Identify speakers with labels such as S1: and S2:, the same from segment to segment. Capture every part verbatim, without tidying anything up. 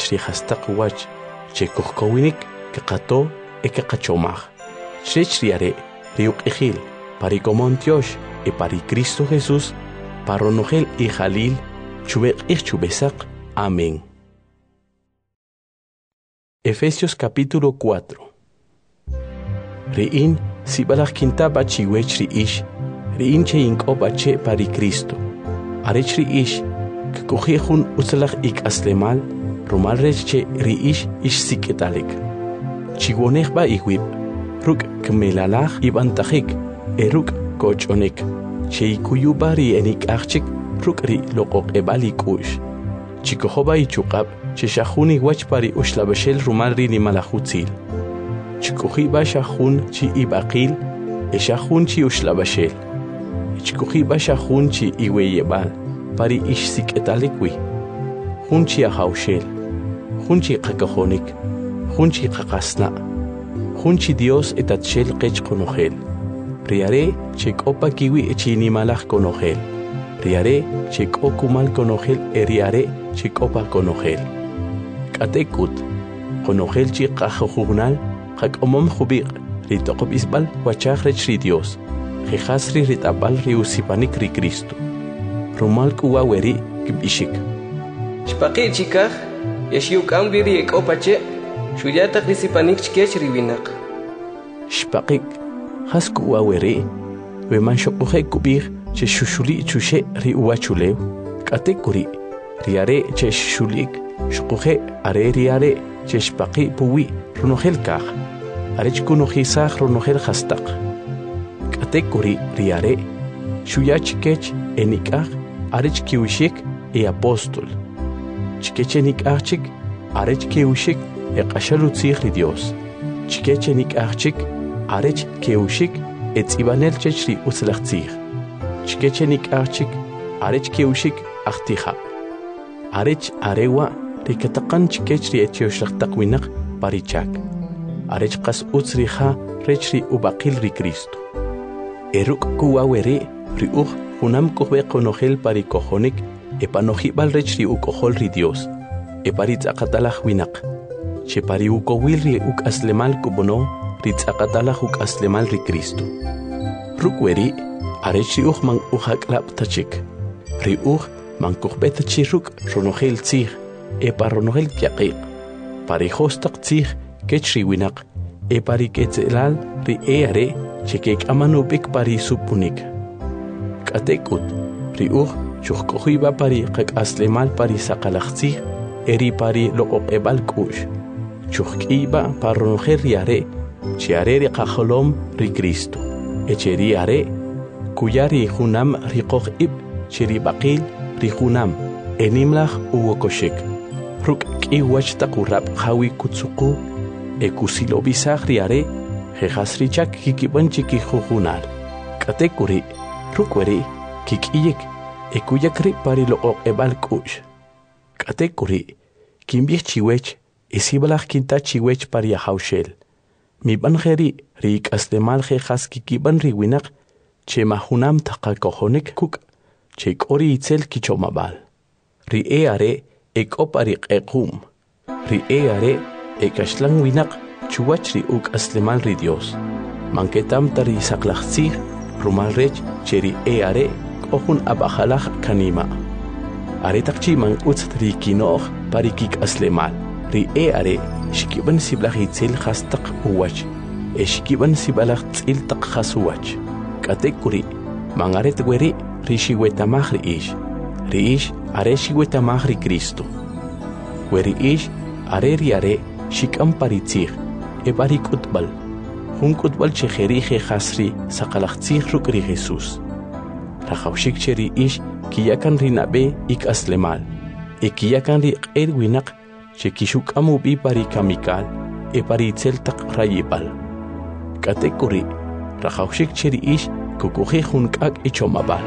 S1: chri hastaq wach che kuhkowinik ke qato e ke qachomaj che chriare riuq ijil pari komontiosh e pari Cristo Jesús paronogel y jalil chubeq y chubesaq. Amén. Efesios capítulo cuatro. Rein sibalach kintaba chiwech riish rein che inkoba che pari Cristo arech riish que cogejun utzalach ik aslemal romal rech che riish ish siketalik chigonech ba iwib ruk kmelalach ibantajik eruk kochonek che ikuyubari enik achik ruk ri loqoq ebalik ush chikohoba ichukab che shahuni wach pari ushlabashel romal ri ni malahutzil chikohiba shahun chi ibaqil e shahun chi ushlabashel chikohiba shahun chi iweyebal pari ish siketalikwi hunchi ahaushel hunchi qakahonik hunchi qaqasna hunchi Dios etatshel qech konogel riare chek opa kiwi echini malach konogel riare chek okumal konogel eriare chek opa konogel katekut konogel chi qajojugnal qak omom khubiq ritoqob isbal wachaj rechri Dios jehasri ritabal riusipanik ri Cristo romal kuwa weri kibishik
S2: Shpaqi chikaj yashiuk ambiri ek opache shuyata risipanik chkech riwinak
S1: Shpaqik has kuwa weri we man shoqoje kubir che shushuli chushe ri uwachulew katekuri riare che shulik shoqoje are riare che shpaqi puwi runogel kaj arech kunojisaj runogel hastaq katekuri riare shuyachkech enikaj arech kiwishik e apóstol chikechenik achik arech kiwishik e qashalutzig ri Dios chikechenik achik arech kiwishik e tsibanel chechri utzlachtzig chikechenik achik arech kiwishik achtija arech arewa rikataqan chikechri etioshaqtaqwinaq parichak arech qas utzriha rechri ubaqil ri Cristo eruk kuwaweri ri uj Unam kohbe konogel pari kojonik e panojibal rechri ukojol ri Dios e paritz akatalaj winak che pari ukowil ri uk aslemal kubono ritz akatalaj uk aslemal ri Cristo rukweri arechri uj man ujaklap tachik ri uj man kohbe tachiruk ronogel tzig e paronogel kyaqiq pari hostaq tzig kechri winak e pari ketzelal ri eare chekek amanubik pari supunik Atekut, riuj, chukkohiba pari qak aslemal pari saqalaxtzig, eri pari loqoq ebal kush. Chukkiba parronojer riare, chiare ri qajolom ri Cristo. Echeri are, kuyari junam riqoq ib, chiri baqil ri junam, enimlaj uwokoshek. Ruk ki wachtaqurab qawi kutsuku, ekusilo bisaj riare, jejasrichak kikibanchiki jujunal. Katekuri, rukweri kikiyek ekuyakri pari loqoq ebal kush katekuri kimbih chiwech esibalaj kinta chiwech pari haushel mi banjeri rik aslemal jejas kikiban riwinak che mahunam taqakojonik kuk che kori itzel kichomabal ri eare ekopari qequm ri eare ekashlan winak chuwach ri uk aslemal ri Dios manketam tari saqlaxtzig rumal rech cheri eare kohun abajalaj kanima aretaqchi man utz rikinoj parikik aslemal ri eare shikiban siblaj itzel hastaq uwach e shikiban sibalaj tzil taq hasuwach katekuri man aret weri ri shiwetamaj ri ish ri ish are shiwetamaj ri Cristo weri ish are ri are shikam paritzig e parikutbal Hunkut bal chejeri jejasri saqalaxtzig ruk ri Jesús. Rajawshik cheri ish kiyakan ri nabe ik aslemal. E kiyakan ri erwinak che kishuk amubi pari kamikal e pari itzel taq rayibal. Katekuri rajawshik cheri ish kukuji junkak ichomabal.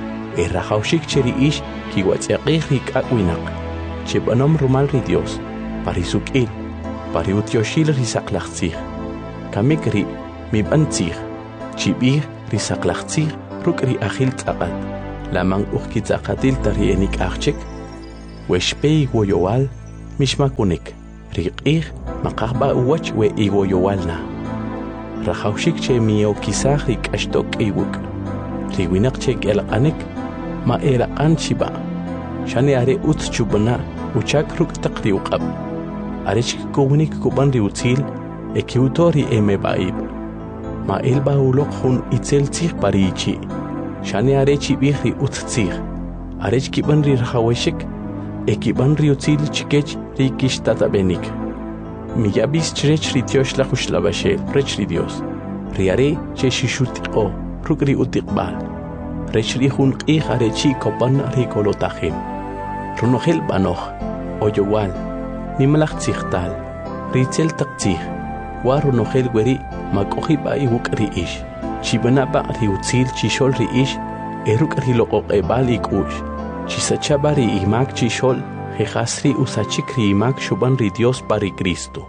S1: E rajawshik cheri ish kiwatziaqij ri k'akwinak. Che banom rumal ri Dios pari suk'il pari utyoshil ri saqlaxtzig. Kamikri mi bantzig, chibir ri saqlaxtzig ruk ri ajil tzaqat, lamang uj kitzaqqatil tari enik achchik, wexpey woyowal, mishmakunik riq'ij maqaqba uwach we iwoyowalna rajawshik che miyo kisaj rik'axtok iwuk riwinaq che k'elaq'anik ma eraq'an chiba shani are utz chubana uchak ruk'taq riwq'ab are chikikownik kuban riutzil ekiutori emeba'ib ma elba uloq jun itzel tzij parichi shani are chibij ri utz tzij are chkiban ri rajaweshik ekiban riutzil chikech rikish tatabenik miyabis chrech ri tiosh la xushlabashel rech ri Dios riare che shishutiqo rukri utiqbal rech ri jun q'ij are chi kopan ri kolotajim runojel banoj oyowal nimalaj tzijtal ritzel taqtzij wa runojel weri mak'ojiba iwuk ri ix chibanaba riutzil chixol ri ix eruk ri loqoqebal ik'ux chisachaba ri imak chixol jejasri usachik ri imak shuban ri Dios pari Cristo.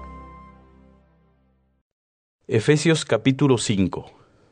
S1: Efesios capítulo cinco.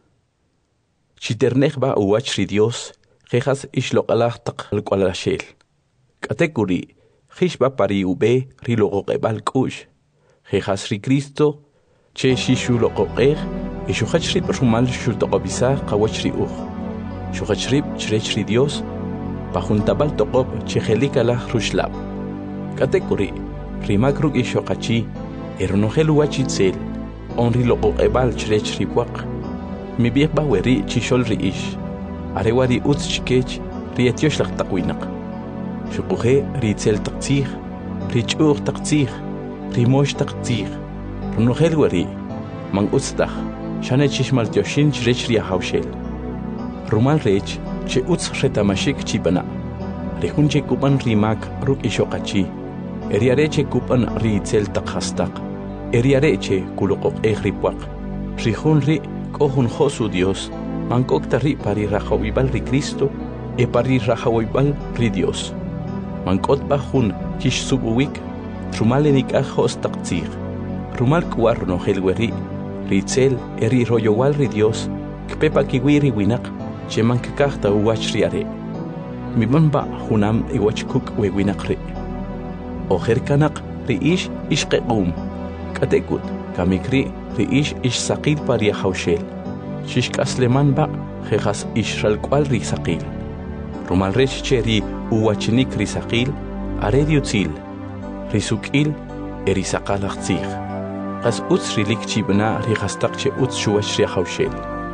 S1: Chiternej ba uwach ri Dios jejas ishloqalaj taq alq'alashel katekuri jishba pari ube ri loqoqebal k'ux jejas ri Cristo che shishu loqoqej ishuchach ri rumal shultoqobisa qawach ri uj shuchach ri chrech ri Dios pajuntabal toqob che jelikala rushlab katekuri rimak ruk ishoqachi ernojel wachitzel onri loqoqebal chrech ri puaq mi biqba weri chishol ri ish arewari utz chikech ri etiosh laqtaqwinaq shuquje ri tzel taqtzij ri ch'uq taqtzij ri mosh taqtzij runojel weri man utztaj shane chishmal tioshin chrech ri hawshel rumal rech che utz retamashik chibana ri junche kuban rimak ruk ishoqachi eriare che kuban ri tzel taqhastaq eriare che kuloqoq ri puaq ri jun ri kohun josu Dios mankokta ri pari rajawibal ri Cristo e pari rajawibal ri Dios mankot bajun kish subuwik rumal enik ajos taqtzij rumal kuar no helweri ri tzel eri royowal ri Dios kpepa kiwiri winaq che mankakajta uwach riare miban ba junam iwach kuk we winaq ri ojer kanaq ri ish ishqequm katekut kamikri ri ish ish saqil pari hawshel shishkasleman ba jejas ishral kwal ri saqil rumal rech cheri uwachnik ri saqil are diutzil ri sukil eri saqalaqtzij qas utz rilik chibna ri qastaq che utz shuwach ri hawshel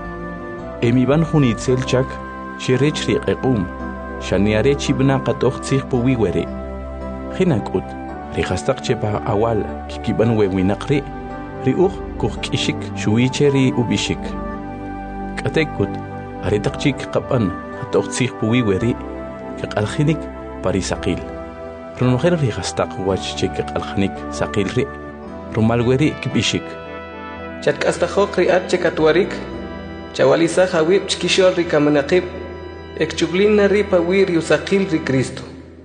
S1: emiban junitzel chak shirech ri qequm shaniare chibna qatoq tzij puwi were khinakut ri qastaq che ba awal kikiban we winaqri ri uq kuq kishik shuicheri ubishik katekut are taqchik qaban qatoq tzij puwi weri qalkhinik pari saqil runojel ri qastaq wach che qalkhinik saqil ri rumal weri kibishik
S2: chatk'astajok ri'at che katwarik chawalisaj awib chkishol ri kamanaqib ekchublina ri pawi ri usaqil ri Cristo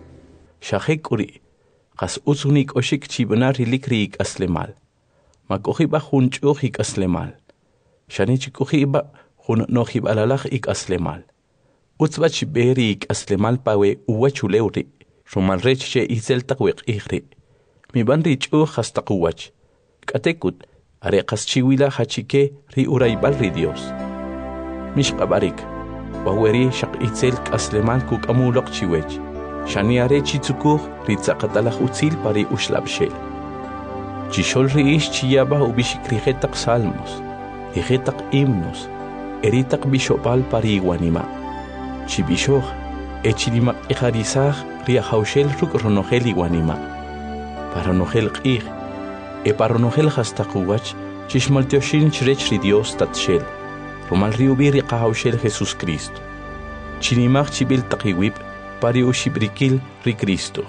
S1: shajekuri qas utzunik oshik chibna rilik ri ik'aslemal mak'ojiba jun ch'uj ik'aslemal shani chikujiba jun nojib alalaj ik'aslemal utzba chiberi ik'aslemal pawe uwachulew ri rumal rech che itzel taqwiq ijri miban ri ch'uj hastaq uwach katekut are qas chiwila hachike ri uraybal ri Dios mishqabarik waweri shaq itzel k'aslemal kuk'amuloq chiwech shani are chitzukuj ri tzaqatalaj utzil pari ushlabshel chishol ri ish chiyaba ubishik ri jetaq salmos ri jetaq himnos eritaq bishopal pari iwanima chibishoj echinimaq ijarisaj ri hawshel ruk ronojel iwanima para nojel q'ij e para nojel hastaq uwach chishmaltioshin chrech ri Dios tatshel rumal ri ubi ri qahawshel Jesus Cristo chinimaq chibil taqiwib pari ushibrikil ri Cristo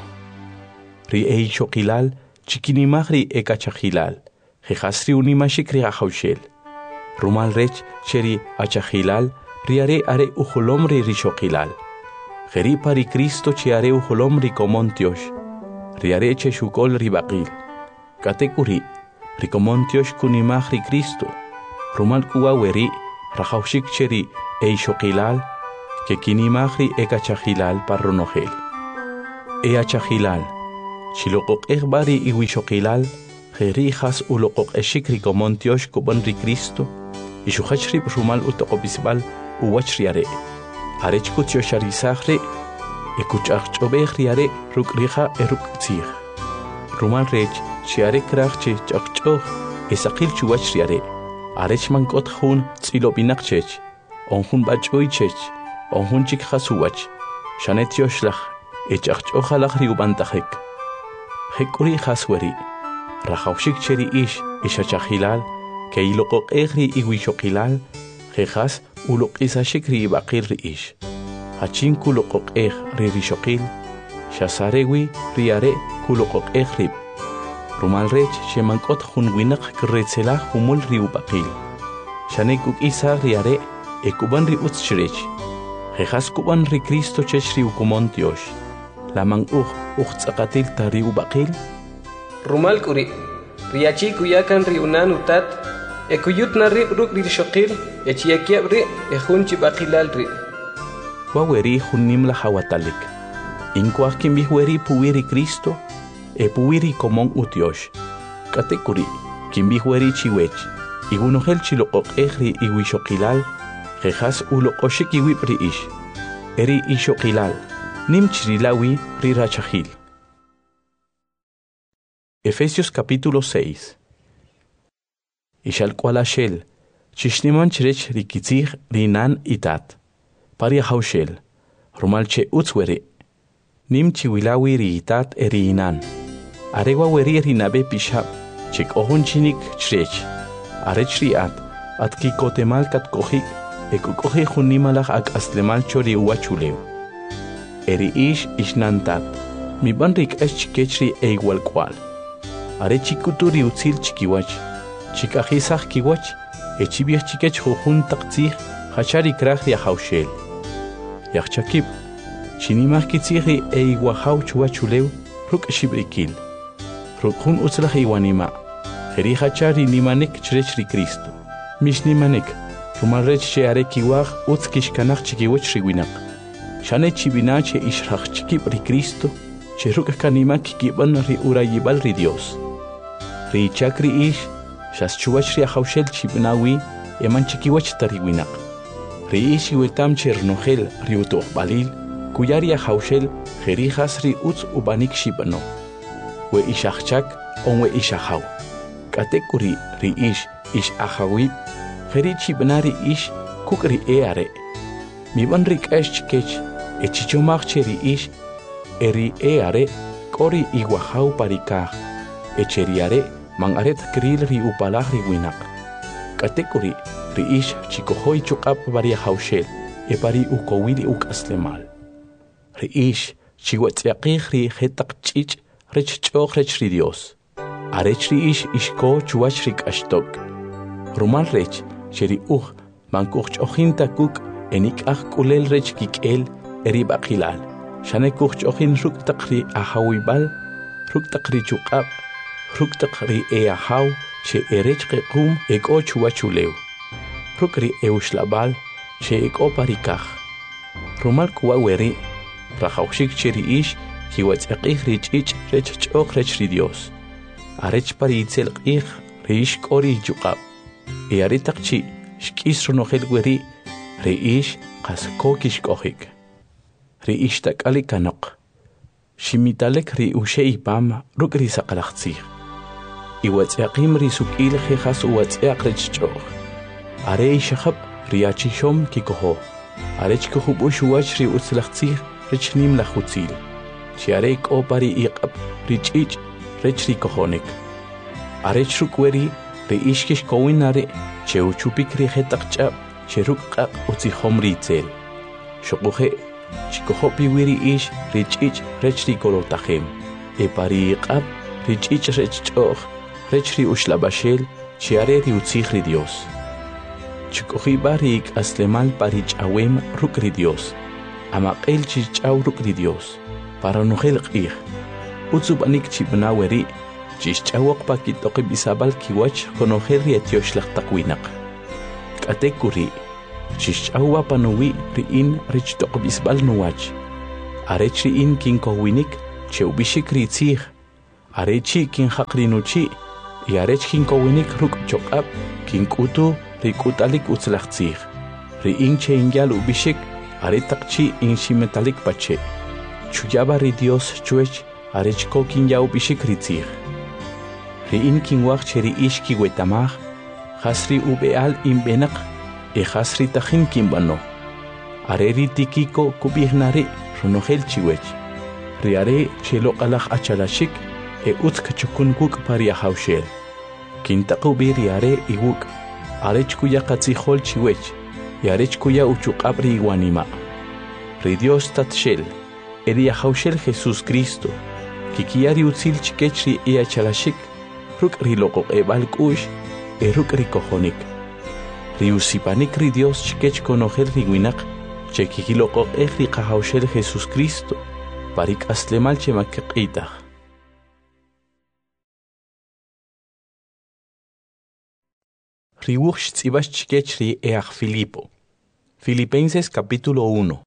S1: ri eichoqilal chikinimaj ri ekachajilal jejas ri unimashik ri qahawshel rumal rech cheri achajilal ri are are ujolom ri rishoqilal jeri pari Cristo che are ujolom ri komontiosh ri are che shukol ri baqil katekuri ri komontiosh kunimaj ri Cristo rumal kuwa weri rajawshik cheri eichoqilal que kinimaj ri ekachajilal parronojel e achajilal Chiloqoq egbari iwishoqilal, jerijas uloqoq eshikri comontiosh kuban ri Cristo, y shuhachri rumal utoqobisbal uwachriare. Arech kutiosharizaje, ekuchachobeh riare rukrija eruktzig. Rumal rech, chiare krachche chachchoh, esakil chuwachriare. Arech mankot hun tzilobinakchech, onhun bachoichech, onhun chikhasuwach, shanetioslach, echachchohalach riubantajek. Hekuri hasweri, rajaushik cheri ish, ishachahilal, que iloqoq egri iwishoqilal, jejas uloqisashik ri ibaqil ri ish. Hachin kuloqoq eg ri rishoqil, shasarewi riare kuloqoq eg rib. Rumal rech shemankot hun winak kretzela humul ri ubaqil. Shanekuk isa riare ekuban ri utschrech. Jejas kuban ri Cristo chech ri ukumontiosh. Lamang uj uxtzaqatil tari ubaqil.
S2: Rumal kuri, riachi kuyakan ri unan utat, ekuyut na ri ruk ri shoqil, echiakiab ri ejun chibaqilal ri.
S1: Waweri hunim la hawatalik. Inkwak kimbihweri puwiri Cristo, e puwiri komon utiosh. Katekuri, kimbihweri chiwech, igunohel chiloqoq egri iwishoqilal, jejas uloqoshik iwipri ish. Eri ishoqilal. Nim chirilawi ri rachahil. Efesios capítulo seis. Ishal kualashel, chishniman chirech rikitzig rinan itat. Paria haushel, rumalche utzwere. Nim chiwilawi ri itat eri inan. Arewa weri rinabe pishab, chik ohun chinik chrech. Arech riat, at kikotemal kat kohik, ekukohe junimalach ak aslemal chori uachuleu. Eri ish ishnantat, mi banrik es chikechri e igual cual. Are chikuturi utzil chikiwach, chikajizach kiwach, e chibiach chikech jujun taktzig, hachari krach ya haushel. Yachchakib, chinimach kitzigri e iguajau chuachuleu, ruk shibrikil. Rukun utzlach iwanima, jeri hachari nimanek chrechri Cristo. Mish nimanek, rumalrech sheare kiwach utzkishkanach chikiwach riwinak. Shane chibina che ishrach chikib ri Cristo, che ruka kanima kikiban ri urayibal ri Dios. Ri chakri ish, shas chuwach ri ahaushel chibinawi, eman chikiwach tariwinak. Ri ish iwetam che rnohel ri utoqbalil, kuyari ahaushel jerijas ri utz ubanik shibano. We ishachchak on we ishahau. Katekuri ri ish ish ahawib, jeri chibinari ish kukri eare. Mi banrik es chikech, echichomach cheri ish, eri eare, kori iguajau parikah, echeriare, mangaret kril ri upalah ri winak. Katekuri, ri ish chikohoi chukap varia haushel, e pari ukowili uk aslemal. Ri ish chiwatziaqih ri hetak chich, rech choch rech ri Dios. Arech ri ish ishko chuach rik ashtok. Rumal rech, cheri uch, mankuch chochinta kuk, enik ach kulel rech kikel eri baqilal. Shane kuch chochin ruk takri ahawibal, ruk takri chukab, ruk takri e ahaw, che erech qequm eko chuachuleu. Ruk ri eushlabal, che eko parikach. Rumal kuwa weri, rajaushik cheri ish, kiwatzaqih rich ich rech choch rech ri Dios. Arech pari itzel qih rish kori chukab. E aritakchi, shkis runohel weri, Ri ish qas kokish kohik. Ri ish takali kanok. Shimitalek ri ushe ipam ruk ri saqalaxtzig. Iwatzaqim ri sukil jejas uwatzaq rechchoch. Are ishahab ri achishom kikoho. Are chkohub ushuach ri utzlaxtzig rechnim lachutzil. Chiare ko pari iqab ri chich rech ri kohonik. Are chrukweri ri ishkish kowinare cheuchupik ri jetaqchab. Cheruk qaq utzihom ritzel. Shokuhe, chikohopi wiri ish rich ich rechri kolotahem. E pari qab rich ich rechchoch rechri ushlabashel chiare ri utzihri Dios. Chikohi barik aslemal parich awem rukri Dios. Amaqel chichaw rukri Dios. Para nuhel qih. Utsubanik chibnaweri chichawok pakitoki bisabal kiwach konohel rietioshlag takwinak. Katekuri, chichawa panuwi riin rich tokbisbal nuwach. Arech riin kinkowinik, cheubishik ritzig, arechi kin haqrinuchi y arech kin kowinik ruk choqab kin kutu ri kutalik utzlaqtzig ri inche ingyal ubishik aretaqchi inshimetalik pache chuyaba ri Dios chuech arech ko kin ya ubishik ritzig ri in kin waqche ri ishki wetamaj hasri ubeal imbenaq e hasri tajin kin bano areri tikiko kubihnari runogel chiwech riare chelo qalaq achalashik e utska chukun guk paria haushel kintaqu bi riare iguk arech kuya qatzihol chiwech yarech kuya uchuqabri iwanima ri Dios tatshel eria haushel Jesús Cristo kikiari utzil chikechri e achalashik ruk ri loqo ebal kush e ruk ri kojonik ri usipanik ri Dios chikech konogel ri winaq chekikiloko ejri qahaushel Jesús Cristo parik aslemal chemakqita riuch tsibash chikechri each Filipo Filipenses capítulo uno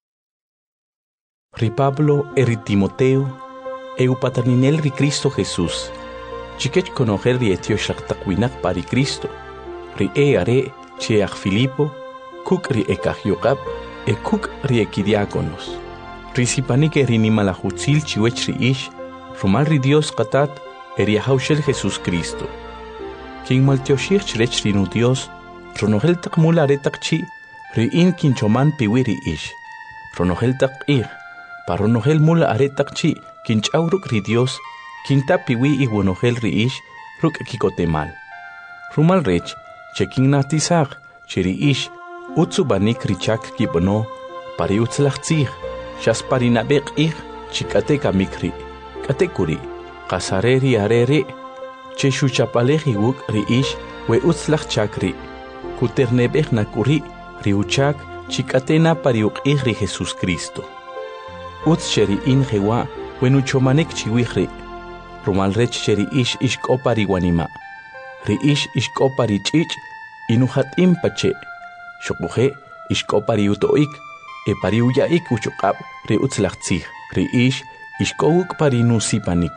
S1: ri Pablo eri Timoteo eu pataninel ri Cristo Jesús chikech konoger ri etiosh raqtaqwinak pari Cristo ri e are cheach Filipo kuk ri ekajyuqab e kuk riekidiáconos. Risipanik erinima la jutzil chiwech ri ish, rumal ri Dios qatat eriahaushel Jesús Cristo. King maltioshir chrech rinu Dios, ronogel taqmul aretaqchi, ri in kinchoman piwi ri ish. Ronogel taqir, paronogel mul aretaqchi, kinchauruk ri Dios, kinta piwi iguonogel ri ish, ruk kikotemal. Rumal rech, cheking natizag, chiri ish, utsu banik richak kibono pari utzlaqtzig shas parinabek ig chikate kamikri katekuri qasareri arere cheshu chapalehi wuk ri ish we utzlaq chakri kuternebek nakuri ri uchak chikatena pari ig ri Jesús Cristo utz cheri in jewa wenu chomanek chiwihri rumal rech cheri ish ishkopari wanima ri ish ishkopari chich inuhat impache Shokbuhe ishkopari utoik e pari uyaik uchuqab ri utzlaqtzig ri ish ishkowuk pari nusipanik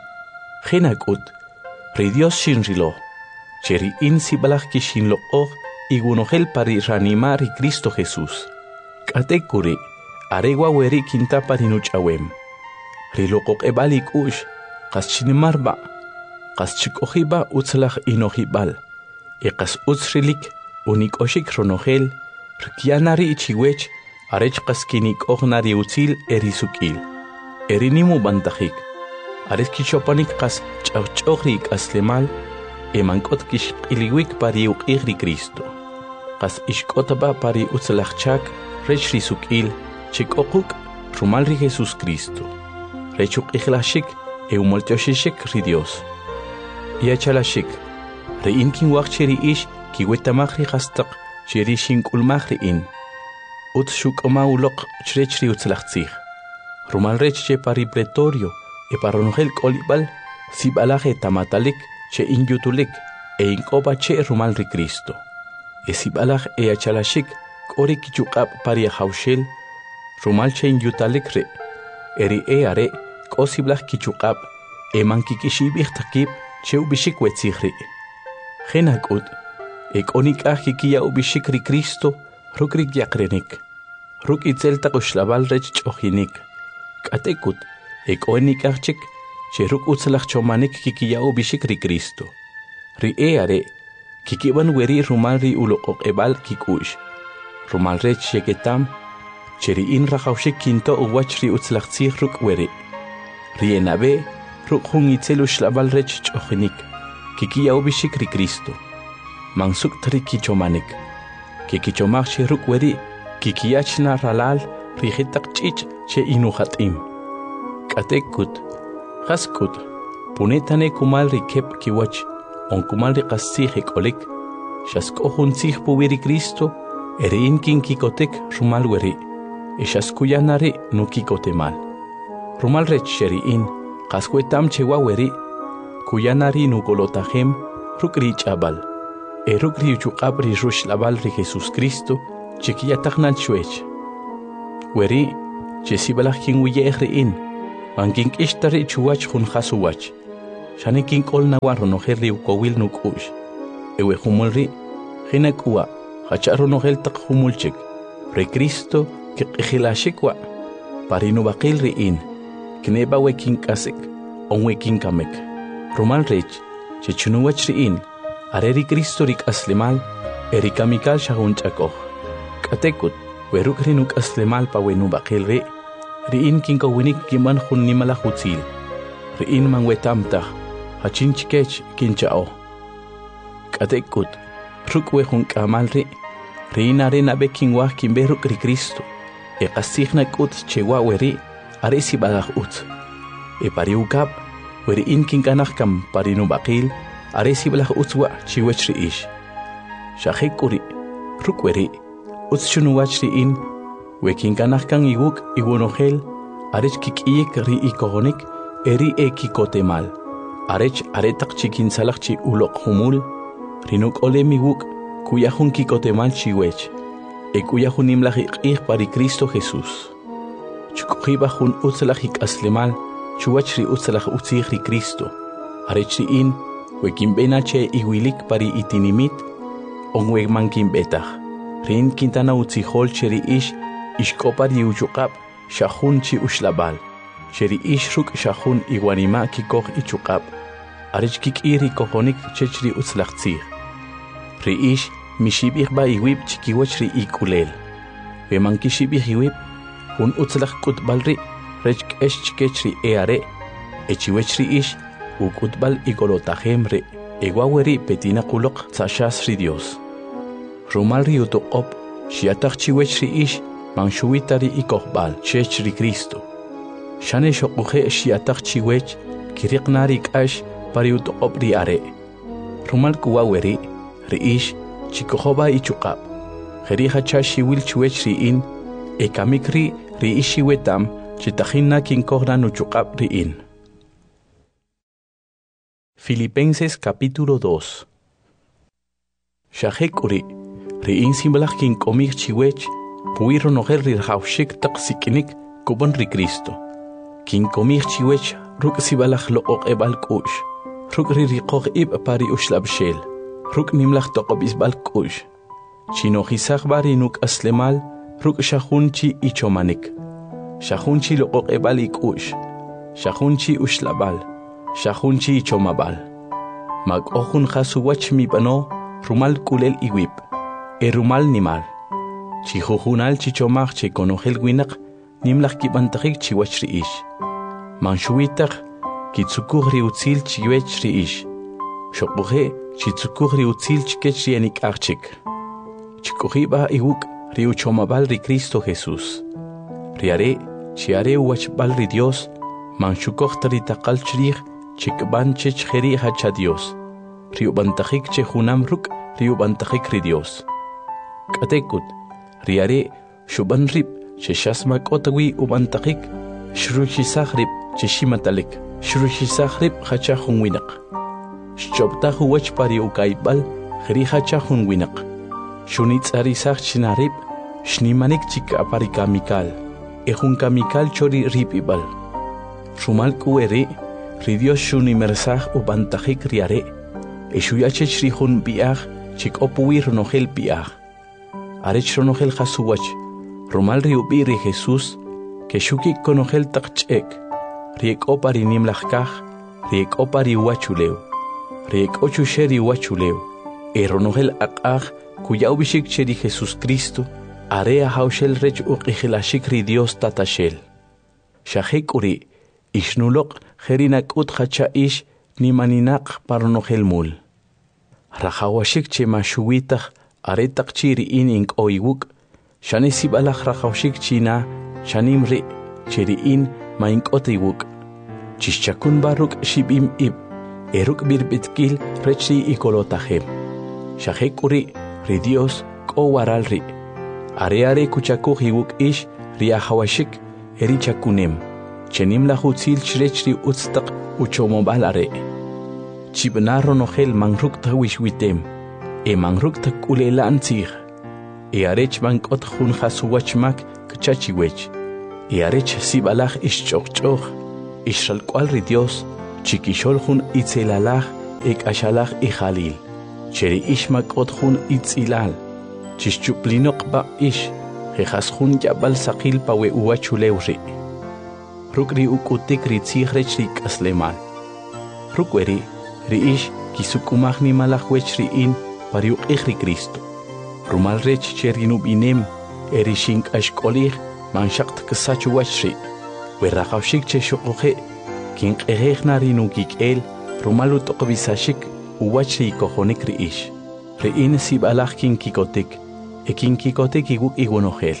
S1: Genakut ri Dios shinrilo cheri in sibalaj kishinlo og igunohel pari ranima ri Cristo Jesús katekuri aregwa weri kinta pari nuchawem ri loqoq ebalik ush qas chinimarba qas chikohiba utzlaq inohibal e qas utzrilik unik oshik ronogel, rkianari ichiwech, arech qaskinik ognari utzil erisukil. Erinimu bantajik. Ares kishopanik qas chawchogrik aslemal, emankot kishqiliwik pari uqigri Cristo. Qas ishkotaba pari utzlachchak, rech risukil, chikokuk, rumalri Jesús Cristo. Rechuk ihlashik, eumoltioshishik ri Dios. Iachalashik, reinkin wachcheri ish, kiwetamagri qastaq cheri shinkulmagri in ut shukoma uloq chrechri utzlaqtzig rumal rech che pari pretorio e paronogel kolibal sibalaje tamatalik che inyutulik e inkoba che rumal ri Cristo e sibalaj e achalashik kori kichuqab pari haushel rumal che inyutalik re eri e are kosiblaj kichuqab e mankikishibih taqib che ubishik wetzigri genakut ek onik ahikia ubishik ri Cristo ruk ri yakrenik ruk itzelta qushlabal rech chohinik katekut ek onik ahchik che ruk utzlaq chomanik kikia ubishik ri Cristo ri eare kikiban weri rumal ri uloqoq ebal kikush rumal rech sheketam cheri in rajawshik kinto uwach ri utzlaqtzig ruk weri ri enabe ruk hun itzelu shlabal rech chohinik kikia ubishik ri Cristo mansuk tri kichomanik kikichomag che ruk weri kikiachna ralal rihitak chich che inuhatim katekut haskut punetane kumal rikep kiwach on kumal ri qasih kolik shasko hunsih puwiri Cristo erin kin kikotek rumal weri esaskuyanari nukikotemal rumal rech sheri in qaswetam chewa weri kuyanari nukolotahem rukri chabal erukri uchuqabri rush labal ri Jesús Cristo chiquilla tagnal chuech weri chesibalaj kin wiyehri in ankin ishtari chuwach hun hasuwach Shanekin kol na wan ronogel ri ukowil nukush. Ewe humulri, hinak uwa, hacha ronogel tak humulchik. Re Cristo ke khilashikwa. Parinu bakil ri in. Kneba wekin kasik, on wekin kamek. Romal rech, che chunuwach ri in. Areri Cristo rik aslimal, erikamikal shahun chakoh. Katekut, weruk rinuk aslimal pa wenu bakil ri. Ri in kinko winik kiman hun nimala hutzil. Ri in man wetamtah. Hachin chikech kinchao. Katekut, rukwe hun kamalri, reina rena bekinwa kimberuk ri Cristo. E kasihna kut chewa weri, aresi balah ut. E pariukap, weri in kinkanach kam parinu bakil, aresi balah utwa chiwech ri ish. Shahekuri, rukweri, utsunuwach ri in, we kinkanach kan iwuk iwunohel, arech kikiyek ri ikohonik, eri e kikotemal. Arech aretak chikin salakchi ulok humul, rinuk ole miwuk, kuya hun kikotemal chiwech, e kuya hun imlahik ik pari Cristo Jesús. Chukuhiba hun utsalahik aslemal, chuachri utsalah utzihri Cristo. Arechri in, wekimbena che iwilik pari itinimit, onweg mankin betah. Rin kintana utzihol cheri ish, ishkopari uchukap, shahun chi ushlabal. Cheri ish ruk shahun iwanima kikoh ichukap. Arech kik iri kohonik chechri utzlachtzir. Ri ish mishibich ba iwib chikiwach ri ikulel. Veman kishibich iwib, hun utzlach kutbal ri, rech kesh chikech ri eare, echiwech ri ish, u kutbal igolotahem ri, egwaweri petina kulok tzashas ri Dios. Rumal ri utuqop, shiatach chiwech ri ish, manshuitari ikohbal, chech ri Cristo. Shane shokuhe shiatach chiwech, kiriqnari kash, pariut obri are. Rumal kuwaweri, riish, chikohoba ichukap. Heri hachashi wil chuech riin, e kamikri riishi wetam, chitahina kinkohran uchukap riin. Filipenses capítulo dos. Shahekuri, riin simbalach kinkomik chiwech, puiro noher rirhaushik taksikinik, kubon ri Cristo. Kinkomik chiwech, ruk sibalach lo ok ebal kush. Ruk ririkoh ib pari ushlab shel. Ruk nimlach toqob isbal kush. Chino hisach bari nuk aslemal, ruk shahunchi ichomanik. Shahunchi lo ok ebal ikush. Shahunchi ushlabal. Shahunchi ichomabal. Mag ohun khasuwach mi bano, rumal kulel iwib. E rumal nimal. Chihuhunal chichomach che konohel winak, nimlach kibantahik chiwach riish. Manshuitach, kitsukuhri utzil chiwech riish. Shokbuhe, chitsukuhri utzil chikech rianik archik. Chikuhiba iwuk riuchomabal ri Cristo Jesús. Riare, chiare uachbal ri Dios, manshukohtari takal chrich, chikban chech heri hacha Dios. Riubantahik che hunam ruk, riubantahik ri Dios. Katekut, riare, shuban rip, che shasmak otawi ubantahik, shruchisakhrib, chishimatalik, shruchisakhrib hacha hunwinak. Shchobtahu wach pari ukaibal, heri hacha hunwinak. Shunitz arisach chinarib, shnimanik chika pari kamikal, ehun kamikal chori ripibal. Shumal kueri, ridios shunimersach ubantahik riare, eshuyache shrihun biach, chik opuir ronohel biach. Arech ronohel hasuwach, rumal riubiri Jesús, que shukik konohel takchek, riek opari nimlachkach, riek opari wachuleu, riek ochusheri wachuleu, e ronohel akach, cuya ubishik cheri Jesús Cristo, area haushel rech uqihilashik ri Dios tatashel. Shahek uri, ishnulok herinak ut hacha ish nimaninak paronohel mul. Rajawashik che mashuitach aretak chiri in ink oiwuk, shane sibalach rajawashik china, shanimri chiri in ma ink otiwuk. Chishchakun baruk shibim ib, eruk birbitkil rechi ikolotahem. Shahek uri, ri Dios ko waralri. Areare kuchakuh iwuk ish riahawashik eri chakunem. Chenim la hutzil chrechri utstak uchomobal are. Chibnaro nohel mangruk tawishwitem. E mangruk takulela antzir. E arech bankot hun hasuwachmak kchachiwech. E arech sibalach ischokchoch. Ishalkwal ri Dios chikishol jun itzilalaj ek ashalaj ijalil, cheri ishmak ot jun itzilal, chischuplinok ba ish, jejas jun yabal sakil pawe uachuleuri. Rukri ukutik ritzirech rik aslemal. Rukweri, ri ish kisukumach ni malachwech ri in pariuk ichri Cristo. Rumal rech cherinub inem, erishink ashkolich, manshakt kasachu wachri. Werrachawshik che shokoje, kink erechna rinukik el, rumalut okbisashik, uwachri kohonik ri ish. Ri in sibalach kin kikotik, e kin kikotik iguk igunohel.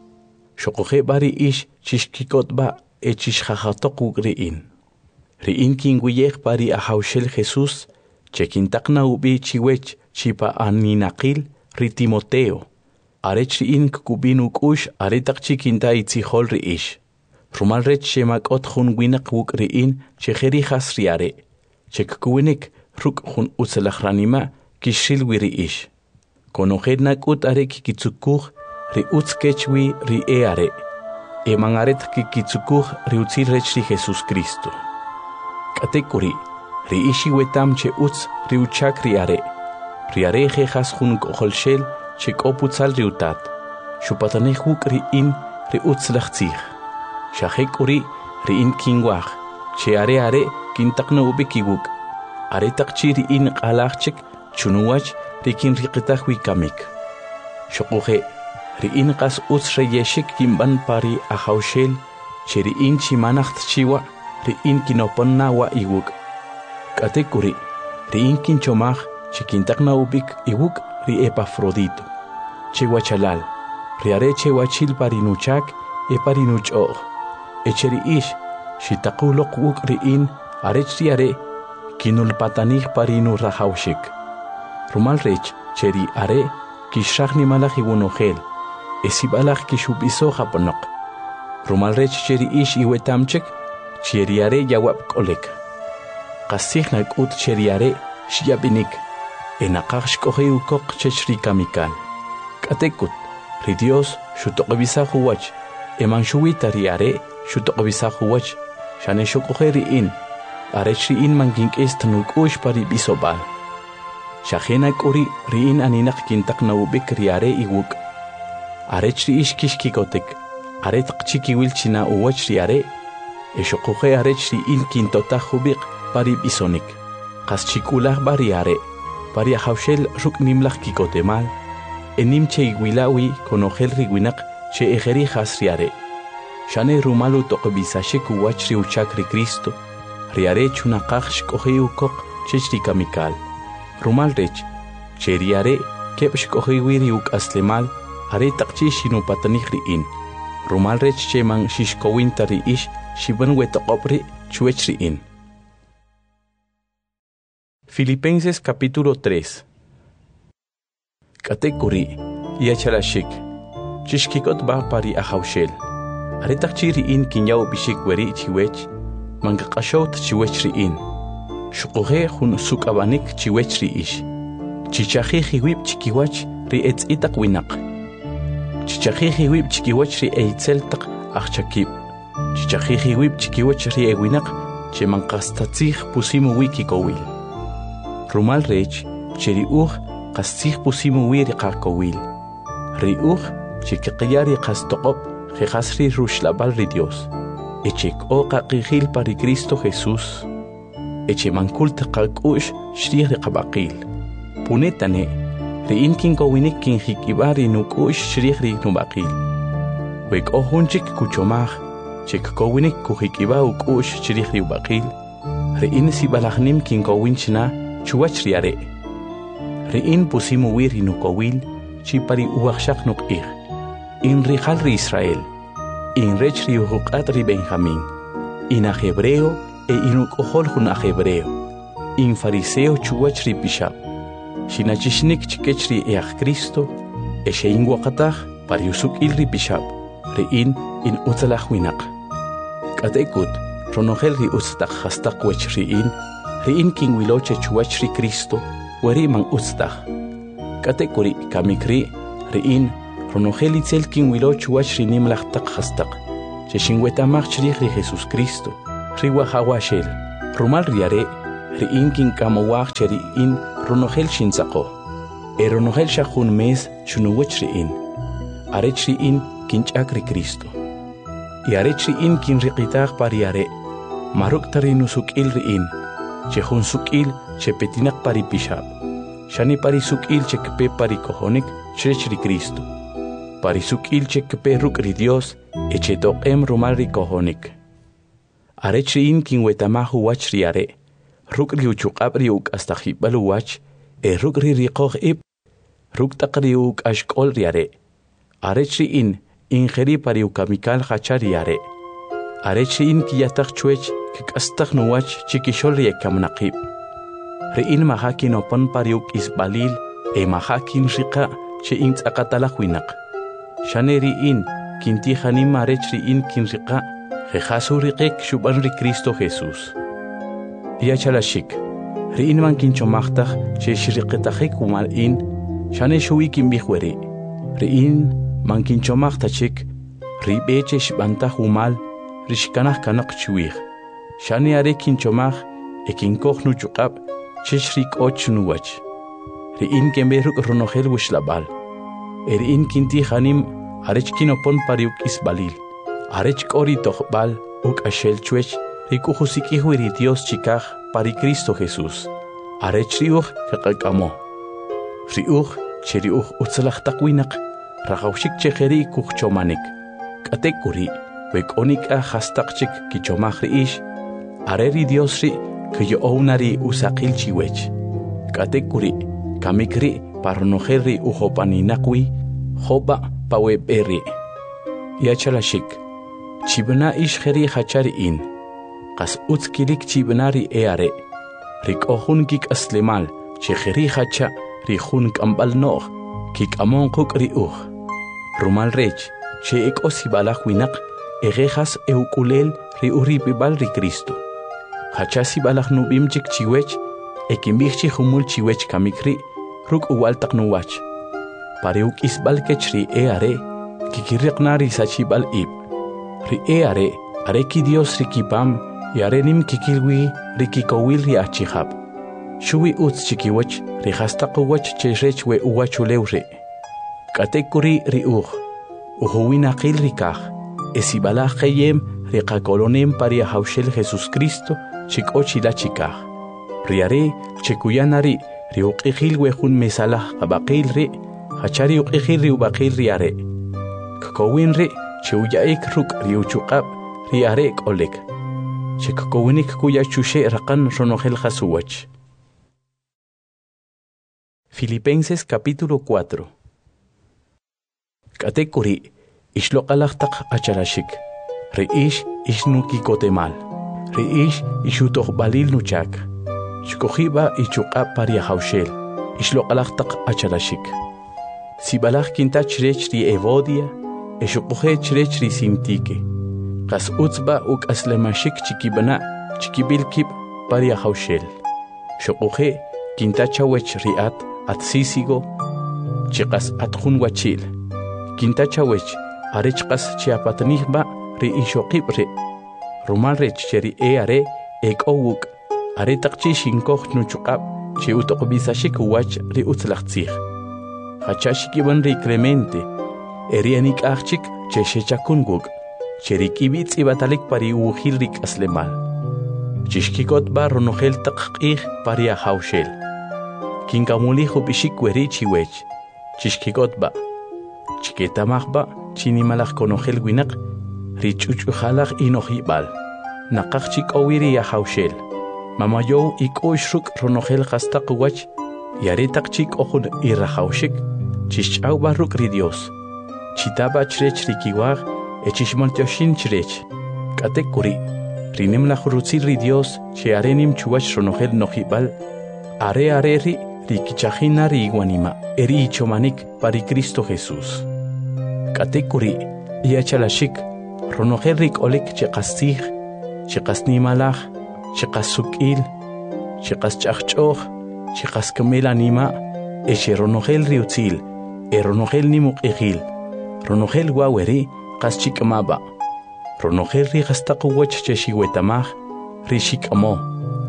S1: Shokoje bari ish chishkikot ba, e chishjajatok ri in. Ri in kin guyech bari ahaushel Jesus, che kintakna ubi chiwech chipa aninakil, ri Timoteo. Arech ri in kukubinuk ush aretak chikinta itzihol ri ish. Rumal rech shemak ot jun winak wuk ri in che jerijas ri are. Che kukuwinik ruk jun utzelachranima kishil wi ri ish. Konohed nak ut are kikitsukuj ri utzkechwi ri e are. E mangaret kikitsukuj ri utzil rech ri Jesus Cristo. Katekuri, ri ishi wetam che utz ri uchak ri are. Ri are jejas jun koholshel che koputzal ri utat. Shupatanej wuk ri in ri utzlachtzich. Shahek uri ri in kingwach. Che are are kintakna ubikiwuk. Are takchi ri in qalachchik chunuwach ri kin riqitach wikamik. Shokuje ri in qas utz reyeshik kimban pari ahaushel che ri in chimanacht chiwa ri in kinoponna wa iwuk. Katekuri ri in kinchomach che kintakna ubik iwuk ri Epafrodito. Che wachalal ri are che wachil parinuchak e parinuchog. Echeri ish shitakulok wuk ri in arech ri are kinul patanich parinu rahaushik. Rumal rech cheri are kishach ni malach iwunohel. Esibalach kishubiso japonok. Rumal rech cheri ish iwetamchek cheri are yawap kolek. Kasihnak ut cheri are shiabinik. Enakach shkohe ukok chechri kamikal. Katekut ri Dios shutokbisa huwach. Eman shuwita ri are shutokbisa huwach. Shane shokohe ri in. Arech ri in mangink estanuk ush pari bisobal. Shahenak uri ri in aninak kintak na ubik ri are iwuk. Arech ri ish kishkikotek. Are takchiki wilchina uwach ri are. E shokohe arech ri in kintotah ubik pari bisonik. Kas chikulah bari are. Pari ahaushel ruk nimlach kikotemal. Enim che iguilawi konogel riguinak che ejeri jasriare. Shane rumalu tokbisashik uwach ri uchak ri Cristo. Riare chunakach shkohe ukok chechri kamikal. Rumal rech, che riare kep shkohe wiri uk aslemal, are takchi shinu patanich ri in. Rumal rech che man shishkowinta ri ish shiban wetokopri chuech ri in. Filipenses capítulo tres. Katekuri, yachalashik, chishkikot ba pari ahaushel. Are takchi ri in kinyaw bishik weri chiwech, mangakashot chiwech ri in. Shukohe jun sukabanik chiwech ri ish. Chichaje jiwib chikiwach ri etz itak winak. Chichaje jiwib chikiwach ri eitzel tak achchakib. Chichaje jiwib chikiwach ri ewinak che mankastatzich pusimu wiki kowil. Rumal rech cheri uj kastich pusimu wiri kakowil. Ri uj chikikiyari kastokop jejasri rushlabal ri Dios. Echek o kakijil pari Cristo Jesús. Eche mankult kakush shrih de kabakil. Punetane, ri in kin kowinik kin hikibari nukush shrih ri nubakil. Wek o hunchik kuchomach, chek kowinik kuhikiba ukush shrih ri ubakil. Ri in sibalachnim kin kowinchna chuach riare. Ri in pusimu wiri nukowil, chipari uwakshak nuk ir. In rijal ri Israel. In rech ri uhukat ri Benjamín. In a hebreo e inuk ohol jun a hebreo. In fariseo chuwach ri pishab. Shinachishnik chikech ri each Cristo. E shein wakatach pariusuk il ri pishab. Ri in in utzalach winak. Katekut ronogel ri utztach hastak wech ri in. Ri in kin wiloche chuwach ri Cristo. Weri man utztach. Katekuri kamikri ri in ronogel itzel kin wiloche chuwach ri nimlach tak hastak. Che shinwetamach chrich ri Jesus Cristo. Riwa hawashel, Rumal riare, riin kin kamawak che riin ronogel shinzako. E ronogel shahun mes shunuwech riin. Arech riin kinchak ri Cristo. Y arech riin kin riqitag pariare. Maruk tarinu sukil riin. Che hun sukil che petinak pari pishab. Shani pari sukil che kpe pari kohonik chrech ri Cristo. Pari sukil che kpe ruk ri Dios e che toqem rumal ri kohonik. Arech riin kin wetamahu wach riare. Ruk ri uchuqab ri uk hasta jibalu wach. E ruk ri riqoq ib. Ruk taqri uk ashkol riare. Arech riin ingeri pari ukamikal hachar riare. Arech riin ki yatak chwech kik astaq nuwach chikishol ri ekamnaqib. Riin mahakin opon pari uk isbalil e mahakin riqa che in tzaqatalaq winaq. Shane riin kinti hanim arech riin kin riqa jejasu riqek shuban ri Cristo Jesús. Yachalashik, riin man kinchomaqtaq che shriqitaqik umal in shane shuwi kinbihweri. Riin man kinchomaqtachik ribeche shbantaq umal rishkanaq kanaq chiwij. Shane are kinchomaq e kinkoq nuchuqab che shrik'och nuwach. Riin kenberuk ronogel wishlabal. E riin kinti hanim arech kinopon pariuk isbalil. Arech k'ori toqbal uk ashel chwech rikujusikihwiri Dios chikaj pari Cristo Jesús. Arech riuj kaqakamo. Riuj che riuj utzalaqtaq winaq raqawshik che jeri kujchomanik. K'atek kuri wek'onik a hastaqchik kichomaj riish. Are ri Dios ri kuyo'ownari usaqil chiwech. K'atek kuri kamik ri paronojel ri ujopaninaqwi jopa paweb'eri. Yachalashik chibna ish jeri hachari in. Qas utzkilik chibnari eare. Rik'ojun kik aslemal che jeri hacha ri jun k'ambal no'j kik amon quk ri uj. Rumal rech che ek'osibalaj winaq egejas eukulel ri uripibal ri Cristo. Hacha sibalaj nubim chik chiwech ekimbij chi humul chiwech kamikri ruk uwaltaq nuwach. Pareuk isbal kech ri eare kikiriqna ri sachibal ib. Ri eare are ki Dios ri kipam y are nim kikilwi ri kikowil ri achihab. Shuwi utz chikiwach ri hastaqwach che rech we uwachulew ri. Katekuri ri uj. Uhuwinaqil ri kaj. Esibalaj qeyem ri qakolonem paria hawshel Jesus Cristo chik'ochila chikaj. Ri are chekuyanari ri uq'ijil we jun mesalaj qabaqil ri hachari uq'ijil ri ubaqil ri are. Kakowin ri che uyaik ruk ri uchuqab ri are k'olek. Che kakowinik kuya chushe raqan ronogel jasuwach. Filipenses capítulo cuatro. Katekuri ishloqalaqtaq achalashik. Riish ishnuki kotemal. Riish ishutoq balil nuchak. Shkojiba ichuqab paria hawshel. Ishloqalaqtaq achalashik. Sibalaj kintach rech ri evodia. Eshuquje chrech ri sintike. Qas utzba uk aslemashik chikibana chikibilkib paria hawshel. Shuquje kintachawech riat atsisigo chiqas atjun wachil. Kintachawech arechqas chiapatnihba ri ishoqibre. Rumal rech cheri eare ekowuk aretaqchi shinkoj nuchuqab chi utoqbisashik wach ri utzlaqtzij. Hachashikiban ri Clemente erianik achik che shechakunguk cheri kibitz ibatalik pari ujil rik aslemal. Chishkikot ba ronogel taqqij paria hawshel. Kinkamulijo bishik weri chiwech. Chishkikot ba chiketamaj ba chinimalaj konogel winaq ri chuchujalaj inojibal. Naqaj chik owiri ya hawshel. Mamayow ik'uyshruk ronogel qastaq wach yaretaq chik ojun irrajawshik chishch'aw ba ruk ri Dios. Chitaba chrech rikiwaj echishmontoshin chrech. Katekuri rinim la jurutzil ri Dios che arenim chuwach ronogel nojibal. Are are ri rikichajina ri iguanima eri ichomanik pari Cristo Jesús. Katekuri yachalashik ronogel rik olik cheqastij cheqasnimalaj cheqasuk'il cheqasch'ajch'oj cheqaskamel-anima eche ronogel riutzil e ronogel nimuq'ijil. Ronogel waweri qas chik'amaba. Ronogel ri qastaq wach che xiwetamaj ri xik'amo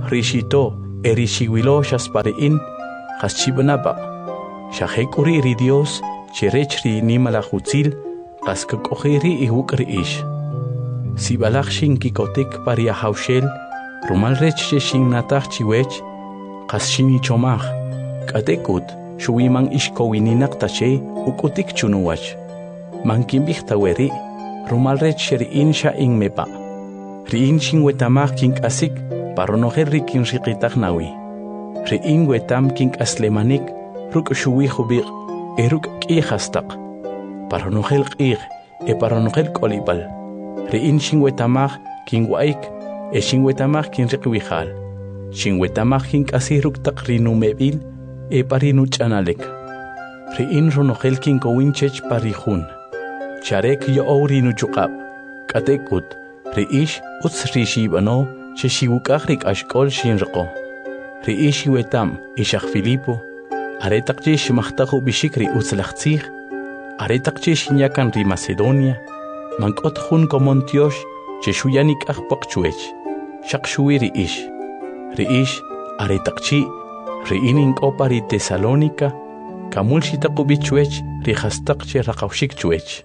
S1: rishito erishiwilo shaspariin haschibanaba shahekuri ri Dios cherechri nimalahutzil kaskakojiri ihukri ish sibalach shinkikotik paria haushel rumal rech shin natach chiwech kasshini chomach katekut shuwiman ishkowininak tache ukutik chunuwach mankimbich taweri rumal rech sheriin sha inmepa riin shinwetamach kink asik paronoher rikin riqitach nawi riin wetam kink aslemanik ruk shuwi khubir eruk qihastaq paronohel qih e paronohel kolibal riin shinwetamach kin waik e shinwetamach kin riqwihal shinwetamach kin asiruk taq rinumebil e parinu chanalek riin ronohel kin kowinchech parihun charek yo orinu chuqab katekut riish uts rishibano cheshiwukach rik ashkol shinrqo riish wetam ishach Filipo aretaqchi shimachtahu bishikri utzlachtzig aretaqchi shinyakan ri Macedonia mankot jun komontiosh cheshuyanik ajpaqchuech shaqshuwi riish riish aretaqchi riinin qopari Tesalónica kamul shitaqu bichuech rihastaqche raqawshikchuech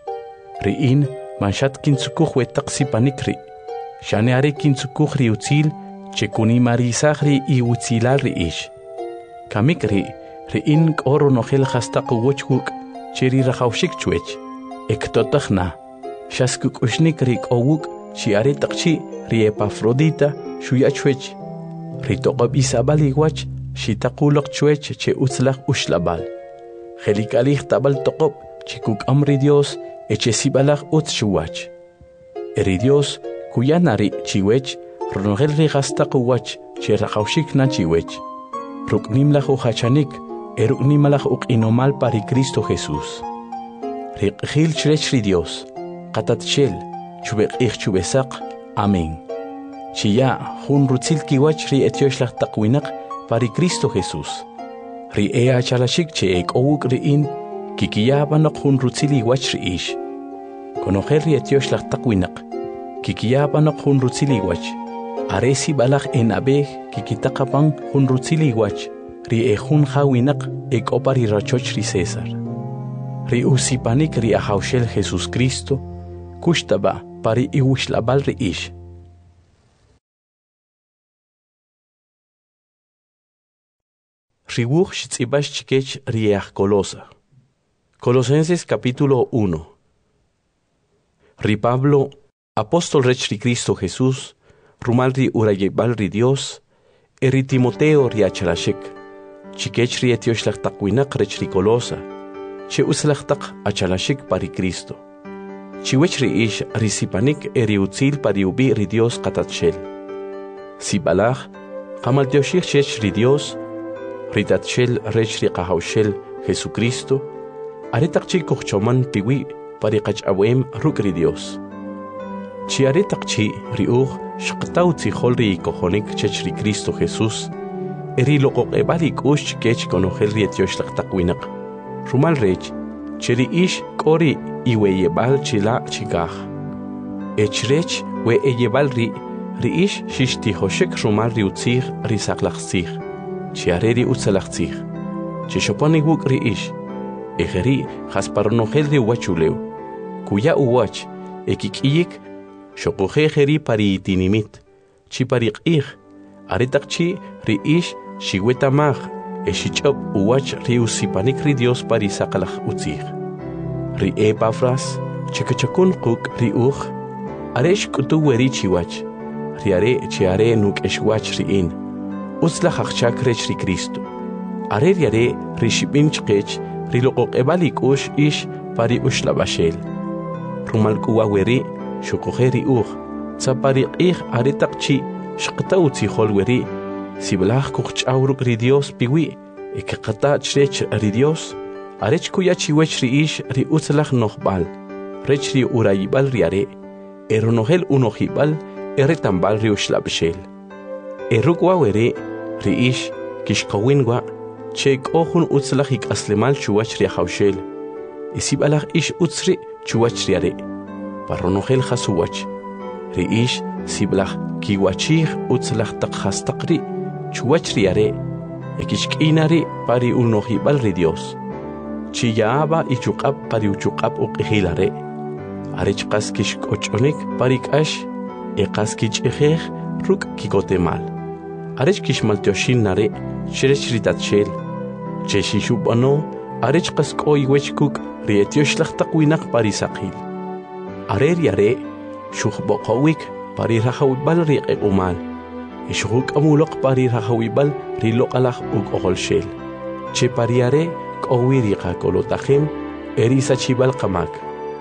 S1: riin manshat kinsukuj wetaqsi panikri shane are kinsukuj ri utzil chekuni marisagri i utzilal riish kamikri riin qoro nohel hastaq wochhuk cheri raqawshik chuech ektotajna shaskuk ushnik ri qowuk chi are taqchi ri Epafrodita shuyachuech ri toqab isabali wach shitaqulaq chuech che utzlaq ushlabal khelikalih tabal toqob chikuk amri Dios eche sibalach utz shuwach eri Dios kuyanari chiwech ronogel ri hastaq wach che raqawshik na chiwech ruknimlach uhachanik eruknimalach uqinomal pari Cristo Jesús riqhil chrech ri Dios qatatchel chubeqih chubesaq amén chiya jun rutzil kiwach ri etioshlah taqwinaq pari Cristo Jesús ri ea chalashik che ekowuk riin kikiyabanaq jun rutzili wach riish konojer ri etioshlah taqwinaq kikiyabanaq jun rutzili wach aresi balach en abej kikitaqapan jun rutzili wach ri ejun hawinaq ekopari rachoch ri César ri usipanik ri ahawshel Jesús Cristo kushtaba pari iwushlabal riish riwuj shitzibash chikech riach Colosa Colosenses capítulo uno ri Pablo apóstol rech ri Cristo Jesús rumal ri urayebal ri Dios eri Timoteo ri achalashik chikech ri etioshlah taqwinaq rech ri Colosa che uslach taq achalashik pari Cristo chiwech ri ish ri sipanik eri utzil pari ubi ri Dios qatatshel sibalach qamal tioshich chech ri Dios ritatshel rech ri qahawshel Jesucristo aretaqchi kuchchoman piwi pari qachawem ruk ri Dios chi aretaqchi riuj shqtaw tzijol ri kojonik chech ri Cristo Jesús eri loqoqebali kush kech konojel ri etioshlah taqwinaq rumal rech cheri ish kori iweyebal chila chikaj echrech we eyebal ri ri ish shishtijoshek rumal ri utzig ri saqlaqzig chiareri utzalaqzig chishopani wuk ri ish ejeri jasparonojel ri wachuleu kuya uwach ekikiyik shoqojejeri pari itinimit chi pari q'ij aretaqchi ri ish shiwetamaj eshich'ob uwach ri usipanik ri Dios pari saqlaj utzig ri Epafras chikachakun quk ri uj are shk'utu weri chiwach ri are chi are nuk'exwach riin utzlaj ajchak rech ri Cristo are ri are ri shib'in chqech ri loqoqebal ik'ux ish pari ushlabashel rumal k'uwa weri shuqojeri uj tzapari q'ij aretaqchi shqta utzijol weri siblaj kuqch'aw ruk' ri Dios piwi ekqata chrech ri Dios arech kuya chiwech ri ish ri utzlaj nojbal rech ri urayibal ri are eronojel unojibal eretambal ri ushlabashel erukwa weri ri ish kishqawinwa che k'ojun utzlaj ik'aslemal chuwach ri ahawshel isibalaj ish utzri chuwach ri are parronojel jasuwach ri ish siblaj kiwachih utzlachtaq hastaqri chuwachriare ekishk'inari pari unohibal ri Dios chiyaba ichuqab pari uchuqab uqihilare arechqas kishk'och'onik pari k'ash eqas kich'ijej ruk' kikotemal arech kishmaltioshinare cherech ritatshel cheshishub'ano arechqas k'oy wechkuk ri etioshlajtaq winaq pari saqil arer yare shuqboqowik pari rajawibal ri q'eq'umal ixuq amuloq pari rajawibal ri loq'alaj uk'oqolshel che pariare k'owi ri qakolotajem eri sachibal qamak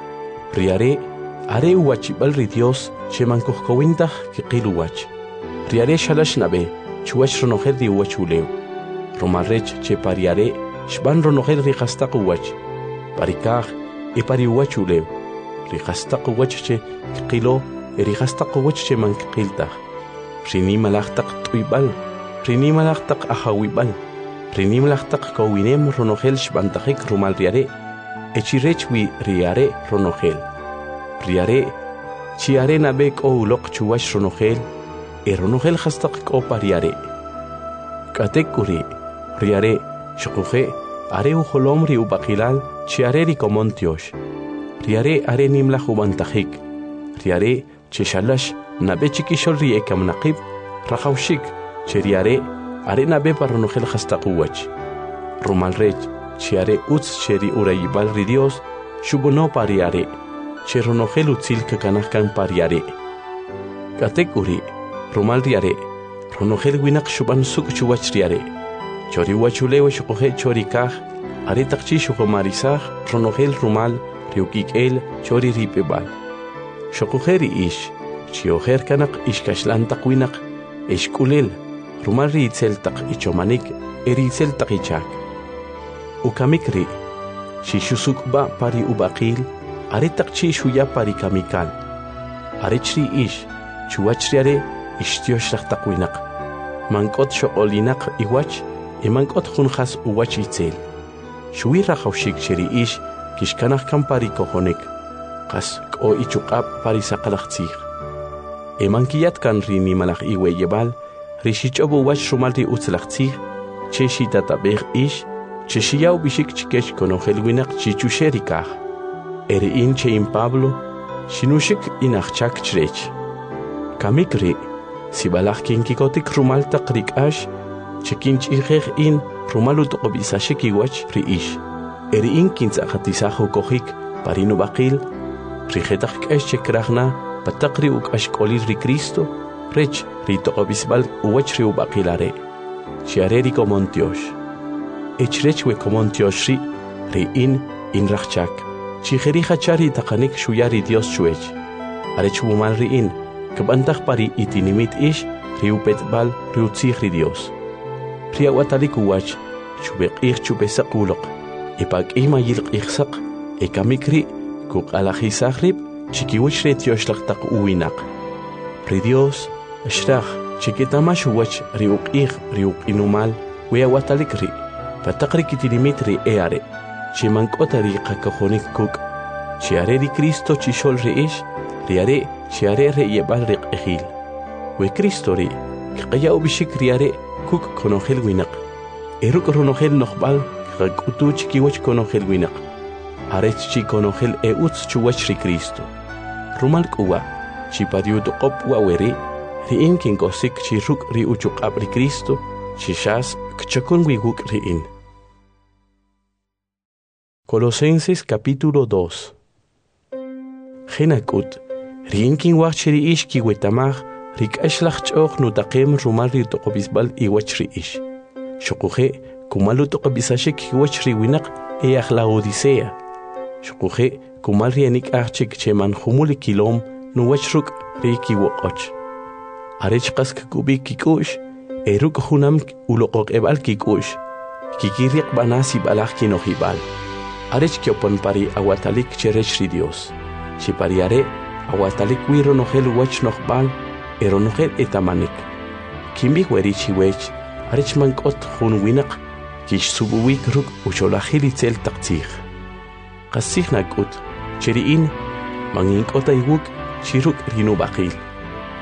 S1: riare are uwachibal ri Dios che mankojkowintaj kiqil uwach riare shalash nabe chuwach ronojel ri uwachulew romarrech che pariare shban ronojel ri qastaq uwach parikaj e pari uwachulew ri qastaq uwach che kiqilo eri qastaq uwach che mankqiltaj rini malajtaq t'uybal rini malajtaq ajawibal rini malajtaq kowinem ronojel shbantajik rumal riare echirech wi riare ronojel riare chiare nabe k'owuloq chuwach ronojel e ronojel qastaq k'o pariare k'atekuri riare shuquje are ujolom ri ubaqilal chiare ri komontiosh riare are nimlaj ubantajik riare cheshalash nabe chikishol ri ekamnaqib rajawshik cheriare are nabe paronojel qastaq uwach rumalrech chiare utz cheri urayibal ri Dios shubuno pariare cheronojel utzil kakanajkan pariare katekuri rumal riare ronojel winaq shuban suk chuwach riare chori wachulew shuqoje chori kaj are taqchi shuqomarisaj ronojel rumal riukik'el chori ripebal shuqoje ri ish chiojer kanaq ishkashlantaq winaq eshk'ulel rumal ri itzel taq ichomanik eri itzel taq ichak ukamik ri shishusukba pari ubaqil are taqchi shuya pari kamikal are chri ish chuwachriare ishtiosh taq winaq mank'ot shoqolinaq iwach e mank'ot junjas uwach itzel shuwi rajawshik cheri ish kishkanaj kan pari kojonik qas k'o ichuq'ab pari saqalaqtzij e mankiyat kan ri nimalaj iweyebal ri xich'ob uwach rumal ri utzlaqtzij che xitatab'ej ish che xiyaw bixik chikex konojel winaq chichushe ri kaj eri in che in Pablo xinuxik inajchak chrech kamik ri sibalaj kinkikotik rumal taq ri k'ax che kinch'ijej in rumal utoqob'isashik iwach ri ish eri in kintz'aqatisaj ukojik pari nub'aqil ri jetaj k'ax che krajna pataq ri uk'ax k'olil ri Cristo rech ri toqob'isb'al uwach ri ub'aqilare chiare ri komontiox echrech we komontiox ri ri in in rajchak chijeri jachari taqanik shuya ri Dios chuech arech wumal ri in kb'antaj pari itinimit ish ri upetb'al ri utzij ri Dios ri awatalik uwach chubeq'ij chubesaq uloq e pak'ij mayil q'ijsaq e kamik ri kuq'alajisaj rib chikiwach ri tioxlaj taq uwinaq ri Dios ashraj chikitamax uwach ri uq'ij ri uq'inumal we awatalik ri pataq ri kitinimit ri eare chimank'ota ri qakojonik kuk chiare ri Cristo chixol ri ish riare chiare re yebal ri q'ijil we Cristo ri q'aya ubixik riare kuk konojel winaq eruk ronojel noqb'al qak'utu chikiwach konojel winaq arech chi konojel e utz chuwach ri Cristo rumal k'uwa chipariut qop waweri ri in kinkosik chi ruk ri uchuq'ab ri Cristo chixas kchakun wiguk ri in. Colosenses capítulo dos. Genakut ri in kinwaj chiri ish kiwetamaj ri k'axlaj ch'oq nutaqem rumal ri toqob'isb'al iwach ri ish shuquje kumal utoqob'isashik kiwach ri winaq e aj la Odisea shuquje kumal ri anik'aj chik cheman jumul kilom nuwach ruk ri kiwoq'och arech qas kikub'ik kik'u'x e ruk junam uloqoq'eb'al kik'u'x kikiriq b'ana sib'alaj kinojib'al arech kiopon pari awatalik cherech ri Dios chipariare awatalik wi ronojel uwach nojb'al e ronojel etamanik kimbij weri chiwech arech mank'ot jun winaq kixsubuwik ruk ucholajil itzel taq tzij qas tzij nak'ut cheri in mangink'ota iwuk chiruk ri nub'aqil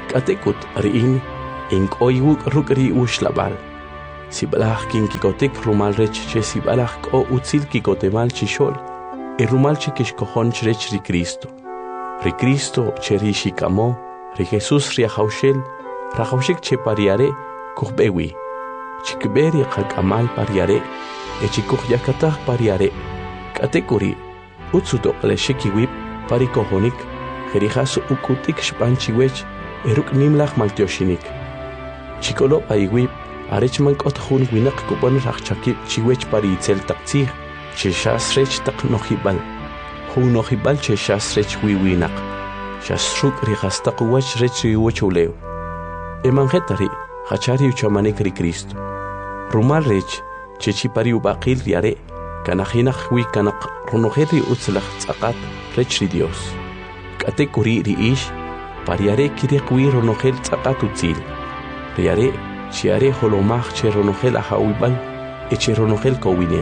S1: Katekut riin inkoiwuk rukri ushlabal. Sibalach kinkikotek rumal rech che sibalach ko utzil kikotemal chishol. E rumal che kishkohon rech ri Cristo. Ri Cristo che ri shikamo, ri Jesus ri haushel, rahaushik che pariare kuhbewi. Chikberi kakamal pariare, e chikuh yakatah pariare. Katekuri utsuto kleshikiwip parikohonik, jerijas ukutik shpanchiwech, eruk nimlach maltioshinik. Chikolo paiwip, arechman kothun winak kupon rachakip chiwech pari itzel taktsir, che shasrech tak nohibal. Hu nohibal che shasrech wiwinak. Shasruk rihastak wach rech riwochuleu. Emangetari, hachari uchamanek ri Cristo. Rumal rech, che chipari ubaqil riare, kanajinach wi kanak runoheri utzlach tzakat rech ri Dios. Katekuri ri ish, pariare kirikwi runohel tzakat utzil. Riare, chiare holomach che runohel ahawibal, e che runohel kowinem.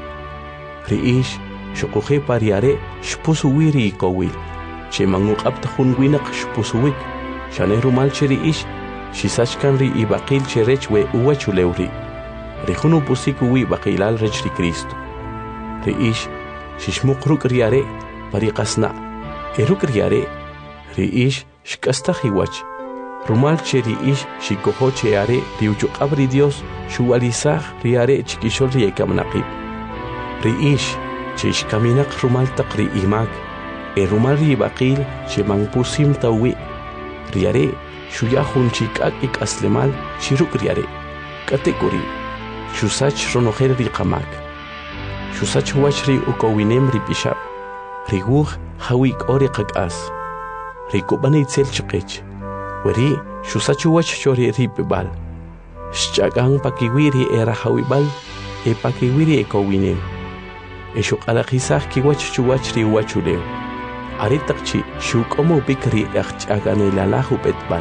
S1: Ri ish, shukuhe pariare, shpusu wiri kowil. Che manguk abtahun winak shpusu wik. Shane rumal che ri ish, shisachkan ri ibaqil che rech we uwachulewri. Rihunu pusiku wi baqilal rech ri Cristo. Ri ish, shishmuk ruk riare, pariqasna. E ruk riare, ri ish, shkastahiwach. Rumal che ri ish, shikoho che are, ri uchuqabri Dios, shuwalizah riare chikishol ri ekamnaqib. Ri ish, che shkaminak rumal taqri imak. E rumal ri baqil, che mangpusim tawi. Riare, shuyahun chikak ik aslemal, shiruk riare. Katekuri. Shusach ronoher ri qamak. Shusach wachri ukowinem ri pishab. Riguh hawik ori qakas. Rikubani itzel chiqich. Weri shusach wach chori ri pibal. Shchagang pakiwiri era hawibal. E pakiwiri ekowinem. E shuqalaqisah kiwach chuwach ri wachuleu. Aritakchi shukomo bikri echchagane lalahu betbal.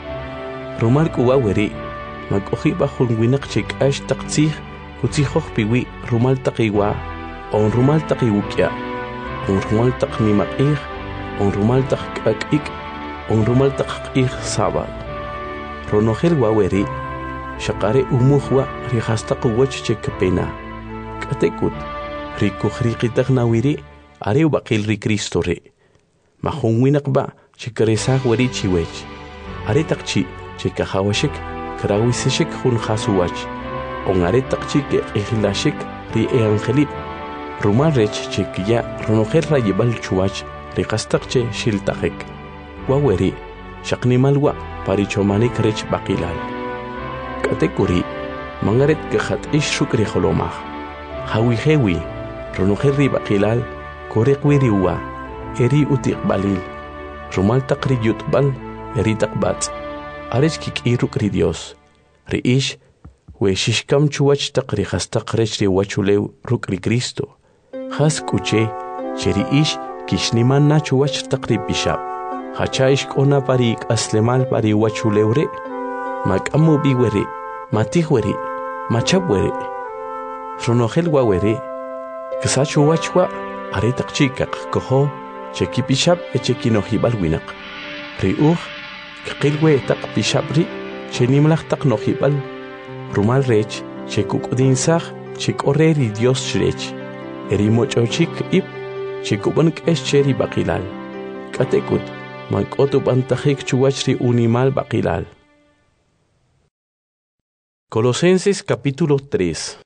S1: Rumal kuwa weri. Mag-uhi ba kung winak chik ash taktsih, kutsihoh piwi rumal takiwa, on rumal takiwukya, on rumal tak ni makih, on rumal tak kakik, on rumal tak kakih sabal. Ronohel waweri, shakare umuhwa rihastak wach chik pena. Katekut, rikuhrikitak nawiri, are bakil ri Cristo re. Mahung winak ba, chikaresak wari chiwech. Are takchi, chikahawashik, Krawisishik hun khasuwach. Ongare takchik ehlashik ri eangelip. Rumal rech chikia ronoher rayibal chuwach riqastakche shiltaqek. Waweri shaqnimalwa parichomanik rech baqilal. Katekuri mangaret kahat ish shukri kholomah. Hawi hewi ronoher ri baqilal koreqwi riwa eri utiqbalil. Rumal taqri yutbal eri taqbat. Arech kik iruk ri Dios. Ri ish, we shishkam chuwach taqri khastaq rech ri wachulew ruk ri Cristo. Khas kuche, che ri ish kishniman na chuwach taqri bishab. Hacha ish kona pari ik aslemal pari wachulew re. Makamu bi weri, matih weri, machab weri. Runohel wa weri. Kisa chuwach wa, are taqchikak koho, che ki bishab e che ki nohibal winak. Ri uh, Qilwe tak pishabri, che nimlach tak nohibal. Rumal rech, che kukodinsach, che koreri Dios rech. Eri mochochik ip, che kuban kesh cheri baqilal. Katekut, mankotu bantahik chuwachri unimal baqilal. Colosenses capítulo tres.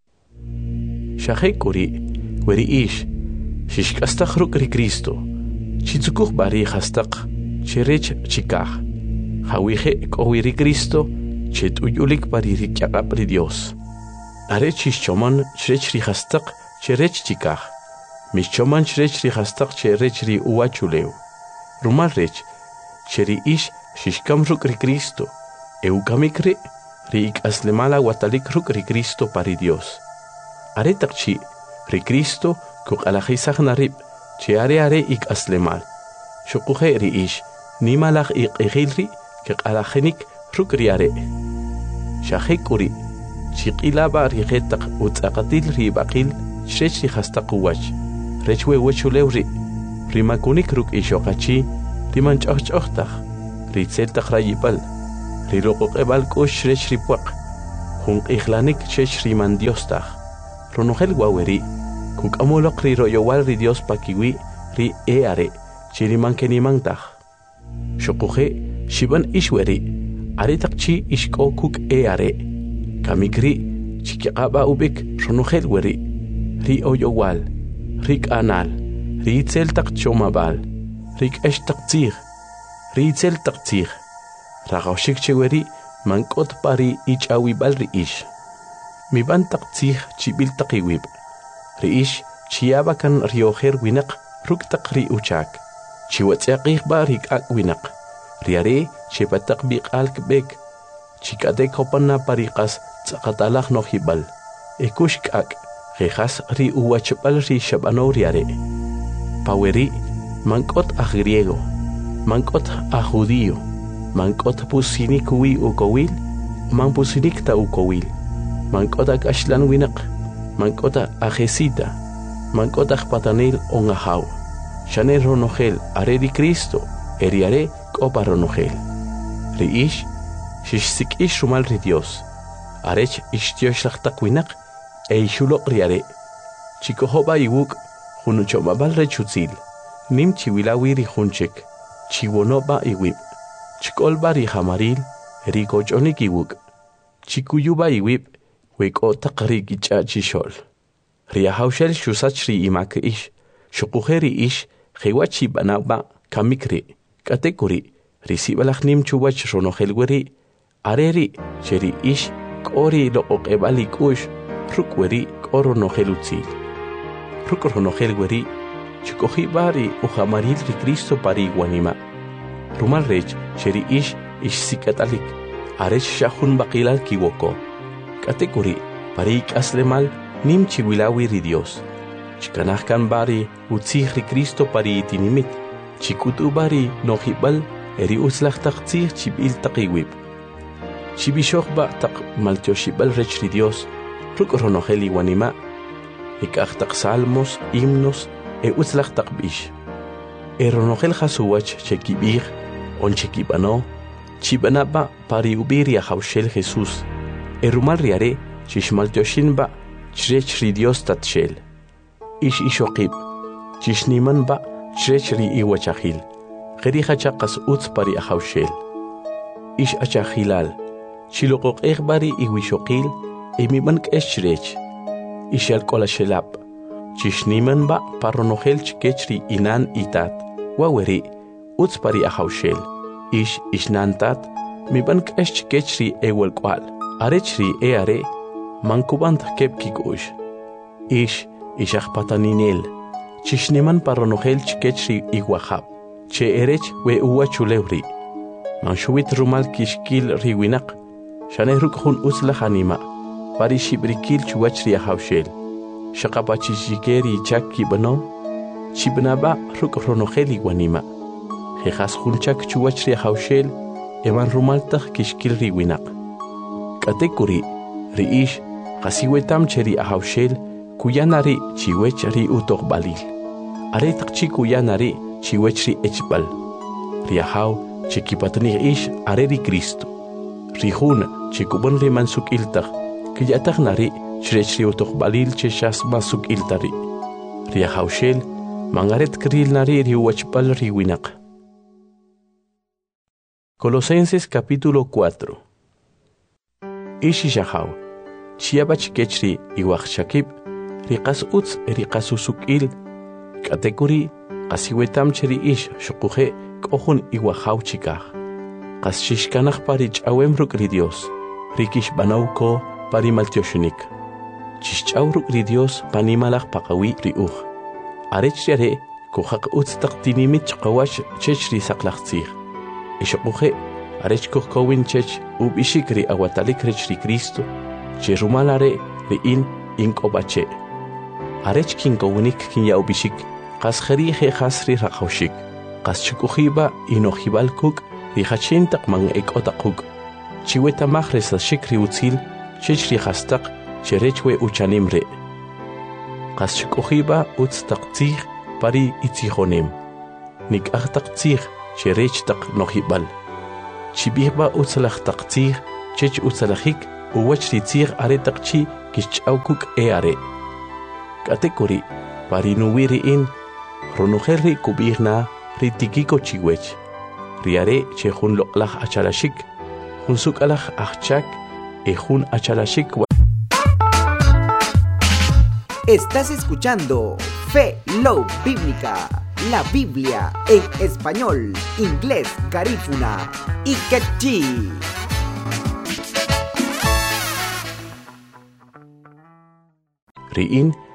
S1: Shahekuri, weri ish, shishkastach ruk ri Cristo. Chitzukuch bari hastaq, cherech chikach. Hawije kowiri Cristo, chet uyulik pariri kyaqapri Dios. Are chischoman chrech ri hastak cherech chikach. Mischoman chrech ri hastak cherech ri uachuleu. Rumal rech, cheri ish shishkam ruk ri Cristo. Eukamikre ri ik aslemala watalik ruk ri Cristo pari Dios. Are takchi ri Cristo kuk alajisach narib, che are are ik aslemal. Shukuhe ri ish, nimalach ik egilri, kek alajenik ruk riare. Shahekuri, chiqilaba rigetak utzaqatil ribaqil, shrech rihastaq uwach. Rechwe wechulewri, rimakunik ruk ishoqachi, rimanch'ochch'oqtaq, ritzel taq rayipal riroqoqebal k'ux rech ripuaq junq'ijlanik chech riman Dios taj ronojel waweri kuk'amuloq riroyowal ri Dios pakiwi ri e are chiriman keniman taj xoquje shiban ishweri are taq chi ishk'o kuk e are kamikri chikiqaba ubik ronojel weri ri oyowal ri k'anal ri itzel taq chomabal ri k'ex taq tzij ri itzel taq tzij raqawxik cheweri mank'ot pari ich'awibal ri ix miban taq tzij chibil taq iwib ri ix chiyaba kan riojer winaq ruk' taq ri uchak chiwatz'yaqijba ri k'ak' winaq ri are chepataq biq'al k'b'ek chik'atek hopana pari qas tz'aqatalaj nojibal ekux k'ak' qejas ri uwachb'al ri xab'anow ri are paweri mank'ot aj griego mank'ot aj judío mank'ot pusinik wi ukowil man pusinik ta ukowil mank'ot aj k'axlan winaq mank'ot aj jesita mank'ot aj patanil on ajaw xane ronojel are ri Cristo eri are k'opa ronojel ri ix xixsik'ix rumal ri Dios arech ixtioxlaj taq winaq e ixuloq ri are chikojoba iwuk junuchomabal rechutzil nim chiwilawi ri junchik chiwonoba iwib chik'olba ri jamaril ri koch'onik iwuk chikuyuba iwib wek'o taq ri kich'a chixol ri ajawxel xusach ri imak ix xuquje ri ix jewa chib'anawba kamik ri k'atek uri ri sib'alaj nim chuwach ronojel weri are ri che ri ix k'o ri loq'oq'eb'al ik'ux ruk' weri k'o ronojel utzil ruk' ronojel weri chikojiba ri ujamaril ri Cristo pari iwanima rumal rech che ri ix ixsik'at'alik arech xajun baqilal kiwoko k'atek uri pari ik'aslemal nim chiwilawi ri Dios chikanaj kan bari utzij ri Cristo pari itinimit chikut'uba ri nojib'al eri utzlaj taq tzij chib'il taq iwib chibixojba taq maltioxib'al rech ri Dios ruk' ronojel iwanima ik'aj taq salmos himnos e utzlaj taq b'ix e ronojel jasuwach che kib'ij on che kib'ano chib'anaba pari ub'i ri ajawxel Jesús e rumal ri are chixmaltioxinba chrech ri Dios tatxel ix ixoqib chixnimanba chrech ri iwachajil qeri jachaqas utz pari ajawxel ix achajilal chiloqoq'ejba ri iwixoqil e miban k'ex chrech ix alk'olaxelab chixnimanba pa ronojel chikech ri inan itat waweri utz pari ajawxel ix ixnantat miban k'ex chikech ri ewelk'wal arech ri e are mankubant kep kik'ux ix ixajpataninel chixniman pa ronojel chikech ri iwajab che erech we uwachulew ri manxuwit rumal kixkil ri winaq xane ruk' jun utzlaj anima pari xib'rikil chuwach ri ajawxel xaqapa chixike ri chak kib'ano chib'naba ruk' ronojel iwanima jejas jun chak chuwach ri ajawxel eman rumal taj kixkil ri winaq k'atek uri ri ix qasiwetam che ri ajawxel kuyana ri chiwech ri utoqb'alil are taq chi kuyana ri chiwech ri echb'al ri ajaw che kipatanij ix are ri Cristo ri jun che kub'on ri mansuk'il taj kiya'taj na ri chrech ri utoqb'alil che xasma suk'il ta ri ri ajawxel mangaret kril na ri ri uwachb'al ri winaq. Colosenses capítulo cuatro. Ishi jajaw chiaba chikech ri iwajxakib ri qas utz ri qas usuk'il k'atek uri qasiwetam che ri ix xuquje k'o jun iwajaw chikaj qas xixkanaj pari ch'awem ruk' ri Dios ri kixb'anaw ko pari maltioxunik chixch'aw ruk' ri Dios panimalaj paqawi ri uj arech ri are kujaq utz taq tinimit chqawach chech ri saqlaj tzij ixuquje arech kujkowin chech ub'ixik ri awatalik rech ri Cristo che rumal are ri in ink'obache arech kinkowinik kinya'ub'ixik qas jeri jejas ri raqawxik qas chikujiba inojibal kuk' ri jachin taq man ek'otaq kuk' chiwetamaj resaxik ri utzil chech ri jastaq che rech we uchanim re qas chikujiba utz taq tzij pari itzijonem nik'aj taq tzij che rech taq nojibal chibihba utzalaj taqtzir chech utzalajik uwach ritzir are taqchi kich'aukuk e are katekuri parinuwiri in ronujerri kubirna ritikiko chiwech riare chejun loqlaj achalashik junsuk alaj achak ejun achalashik.
S3: Estás escuchando Fe Love Bíblica, la Biblia en español, inglés, garífuna y quechí.
S1: Riin